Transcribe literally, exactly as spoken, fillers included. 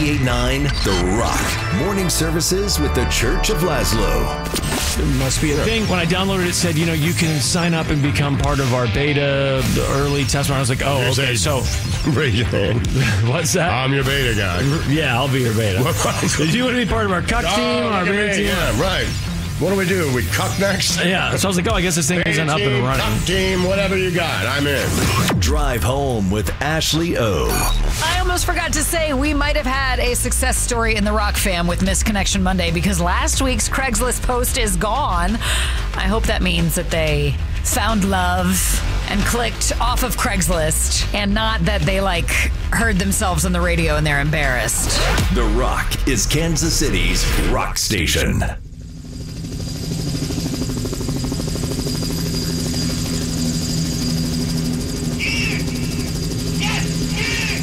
ninety-eight point nine The Rock. Morning services with the Church of Laszlo. It must be a thing. When I downloaded it, it said, you know, you can sign up and become part of our beta, the early test. I was like, oh, okay, so. Raise your hand. What's that? I'm your beta guy. Yeah, I'll be your beta. If you want to be part of our cuck team, Oh, our look at beta me. team. Yeah, right. What do we do? We cuck next? Yeah, so I was like, oh, I guess this thing Beta isn't up and team, running. cuck team, whatever you got, I'm in. Drive home with Ashley O. I almost forgot to say we might have had a success story in the Rock fam with Misconnection Monday because last week's Craigslist post is gone. I hope that means that they found love and clicked off of Craigslist and not that they like heard themselves on the radio and they're embarrassed. The Rock is Kansas City's rock station.